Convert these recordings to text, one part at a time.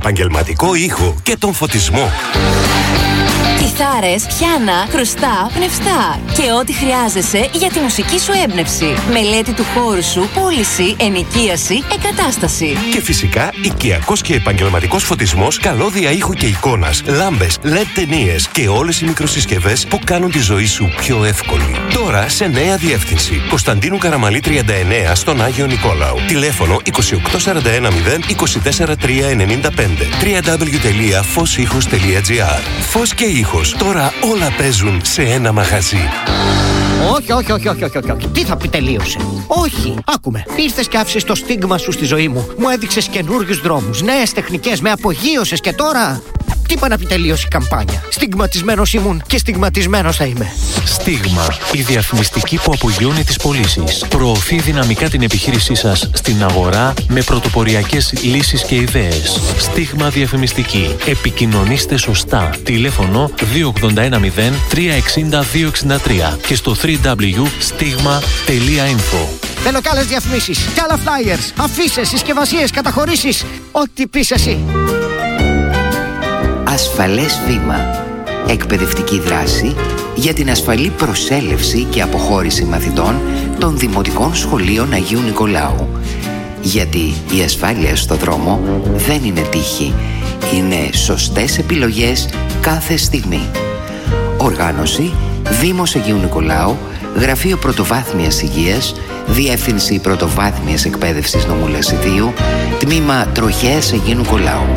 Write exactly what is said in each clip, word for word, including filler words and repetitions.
επαγγελματικό ήχο και τον φωτισμό. Κιθάρες, πιάνα, χρωστά, πνευστά και ό,τι χρειάζεσαι για τη μουσική σου έμπνευση. Μελέτη του χώρου σου, πώληση, ενοικίαση, εγκατάσταση. Και φυσικά οικιακός και επαγγελματικός φωτισμός, καλώδια ήχου και εικόνας, λάμπες, ελ ι ντι ταινίες και όλες οι μικροσυσκευές που κάνουν τη ζωή σου πιο εύκολη. Τώρα σε νέα διεύθυνση. Κωνσταντίνου Καραμαλή τριάντα εννέα στον Άγιο Νικόλαο. Τηλέφωνο είκοσι οκτώ σαράντα ένα μηδέν είκοσι τέσσερα τριακόσια ενενήντα πέντε. double-u double-u double-u τελεία φως ήχος τελεία τζι άρ. Φως και ήχος. Τώρα όλα παίζουν σε ένα μαγαζί. Όχι, όχι, όχι, όχι, όχι, όχι. Τι θα πει τελείωσε? Όχι, άκουμε. Ήρθες και άφησες το στίγμα σου στη ζωή μου. Μου έδειξες καινούριους δρόμους, νέες τεχνικές, με απογείωσες και τώρα... Τι είπα να πει τελείωσε η καμπάνια? Στιγματισμένος ήμουν και στιγματισμένος θα είμαι. Στίγμα, η διαφημιστική που απογειώνει τις πωλήσεις. Προωθεί δυναμικά την επιχείρησή σας στην αγορά με πρωτοποριακές λύσεις και ιδέες. Στίγμα διαφημιστική. Επικοινωνήστε σωστά. Τηλέφωνο δύο ογδόντα ένα μηδέν τριακόσια εξήντα δύο εξήντα τρία και στο double-u double-u double-u τελεία stigma τελεία info. Θέλω κι άλλες διαφημίσεις, κι άλλα flyers, αφίσες, συσκευασίες, καταχωρήσεις. Ό,τι πεις εσύ. Ασφαλές βήμα. Εκπαιδευτική δράση για την ασφαλή προσέλευση και αποχώρηση μαθητών των Δημοτικών Σχολείων Αγίου Νικολάου. Γιατί η ασφάλεια στο δρόμο δεν είναι τύχη. Είναι σωστές επιλογές κάθε στιγμή. Οργάνωση Δήμος Αγίου Νικολάου, Γραφείο Πρωτοβάθμιας Υγείας, Διεύθυνση Πρωτοβάθμιας Εκπαίδευσης Νομού Λασιδίου, Τμήμα Τροχέας Αγίου Νικολάου.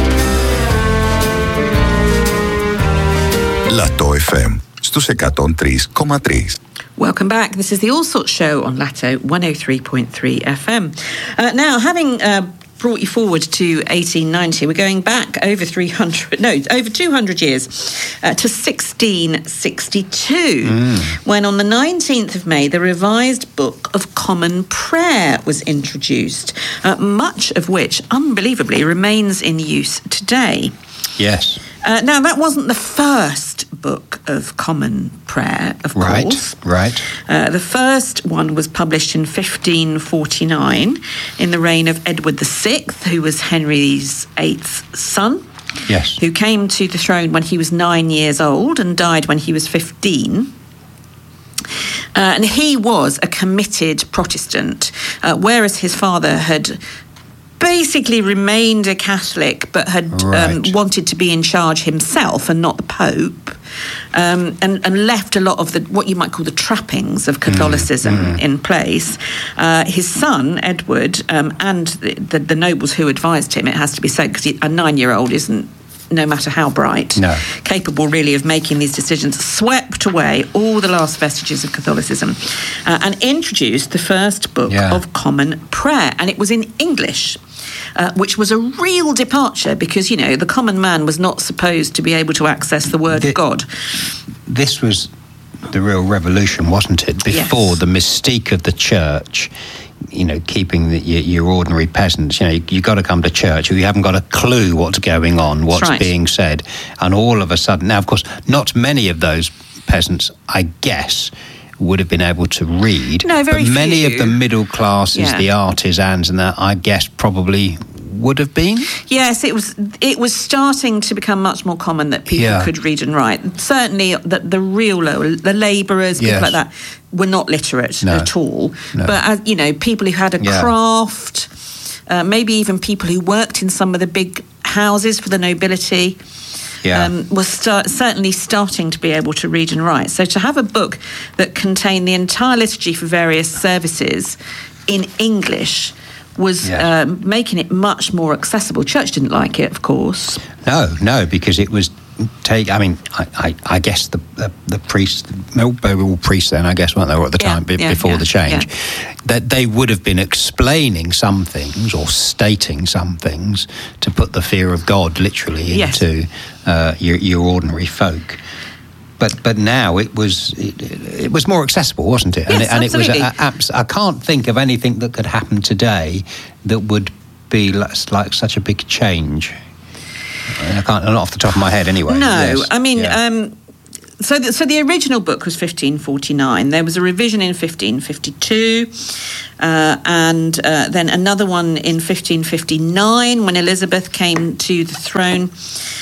Lato εφ εμ στους εκατόν τρία κόμμα τρία. Welcome back. This is the All Sorts Show on Lato one oh three point three F M. Uh, now, having uh, brought you forward to eighteen ninety, we're going back over three hundred, no, over two hundred years uh, to sixteen sixty-two, mm. when on the nineteenth of May, the revised Book of Common Prayer was introduced, uh, much of which, unbelievably, remains in use today. Yes. Uh, now, that wasn't the first book of common prayer, of right, course. Right, uh, the first one was published in fifteen forty-nine in the reign of Edward the Sixth, who was Henry's eighth son. Yes. Who came to the throne when he was nine years old and died when he was fifteen. Uh, and he was a committed Protestant, uh, whereas his father had basically remained a Catholic but had right. um, wanted to be in charge himself and not the Pope, um, and, and left a lot of the what you might call the trappings of Catholicism mm, mm. in place. Uh, his son, Edward, um, and the, the, the nobles who advised him, it has to be said, because a nine-year-old isn't, no matter how bright, no. capable really of making these decisions, swept away all the last vestiges of Catholicism uh, and introduced the first book yeah. of common prayer. And it was in English, uh, which was a real departure because, you know, the common man was not supposed to be able to access the Word the, of God. This was the real revolution, wasn't it? Before yes. the mystique of the church, you know, keeping the, your, your ordinary peasants, you know, you, you've got to come to church, or you haven't got a clue what's going on, what's right. being said. And all of a sudden, now, of course, not many of those peasants, I guess, would have been able to read. No, very but many few. of the middle classes, yeah. the artisans and that, I guess, probably would have been. Yes, it was it was starting to become much more common that people yeah. could read and write. Certainly the, the real low, the labourers, people yes. like that, were not literate no. at all. No. But, uh, you know, people who had a yeah. craft, uh, maybe even people who worked in some of the big houses for the nobility, yeah. um, was start, certainly starting to be able to read and write. So to have a book that contained the entire liturgy for various services in English was yes. uh, making it much more accessible. Church didn't like it, of course. No, no, because it was take. I mean, I, I, I guess the the, the priests, they were all priests then, I guess, weren't they, or at the yeah, time yeah, before yeah, the change, yeah. that they would have been explaining some things or stating some things to put the fear of God literally into yes. uh, your your ordinary folk. But but now it was it, it was more accessible, wasn't it? Yes, and it, and absolutely. it was a, a, I can't think of anything that could happen today that would be like, like such a big change. I can't, not off the top of my head, anyway. No, yes. I mean, yeah. um, So the, so the original book was fifteen forty-nine. There was a revision in fifteen fifty-two, uh, and uh, then another one in fifteen fifty-nine when Elizabeth came to the throne,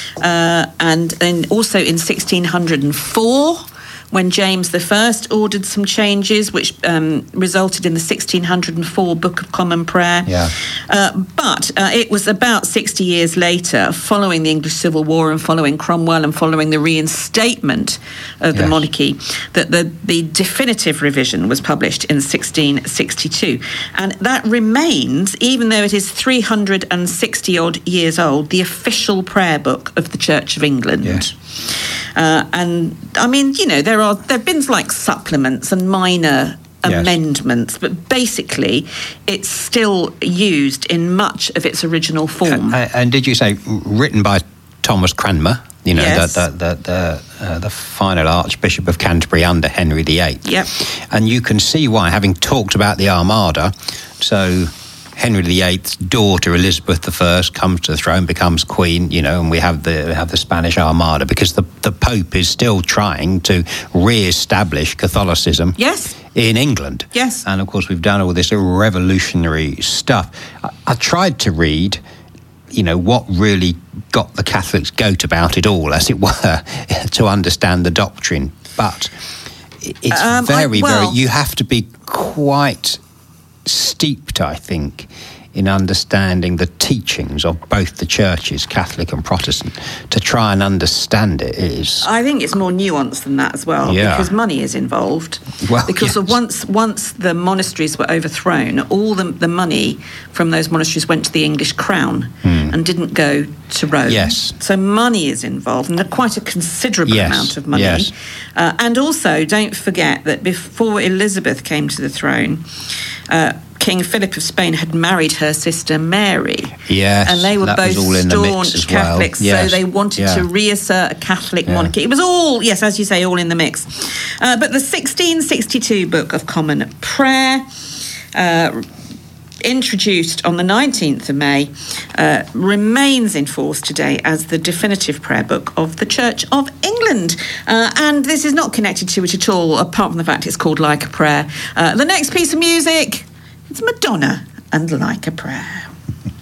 uh, and then also in sixteen oh four when James the First ordered some changes, which um, resulted in the sixteen oh four Book of Common Prayer. Yeah. Uh, but uh, it was about sixty years later, following the English Civil War and following Cromwell and following the reinstatement of the yes. monarchy, that the, the definitive revision was published in sixteen sixty-two. And that remains, even though it is three hundred sixty odd years old, the official prayer book of the Church of England. Yes. Uh, and, I mean, you know, there are there have been like supplements and minor Yes. amendments, but basically it's still used in much of its original form. Uh, and did you say written by Thomas Cranmer? You know, Yes. the the the, the, uh, the final Archbishop of Canterbury under Henry the Eighth. Yep. And you can see why, having talked about the Armada, so Henry the Eighth's daughter Elizabeth the First comes to the throne, becomes queen, you know, and we have the we have the Spanish Armada because the the Pope is still trying to re-establish Catholicism. Yes. In England. Yes. And of course we've done all this revolutionary stuff. I, I tried to read, you know, what really got the Catholics' goat about it all, as it were, to understand the doctrine. But it's Um, very, I- well- very, you have to be quite steeped, I think, in understanding the teachings of both the churches, Catholic and Protestant, to try and understand it is... I think it's more nuanced than that as well, Yeah. because money is involved. Well, because yes. once once the monasteries were overthrown, all the, the money from those monasteries went to the English crown and didn't go to Rome. Yes. So money is involved, and quite a considerable Yes, amount of money. yes. Uh, and also, don't forget that before Elizabeth came to the throne, uh, King Philip of Spain had married her sister Mary. Yes, And they were that both was all in the mix staunch as well. Catholics, Yes, so they wanted yeah. to reassert a Catholic Yeah. monarchy. It was all, yes, as you say, all in the mix. Uh, but the sixteen sixty-two Book of Common Prayer, uh, introduced on the nineteenth of May, uh, remains in force today as the definitive prayer book of the Church of England. Uh, and this is not connected to it at all, apart from the fact it's called Like a Prayer. Uh, the next piece of music, it's Madonna and Like a Prayer.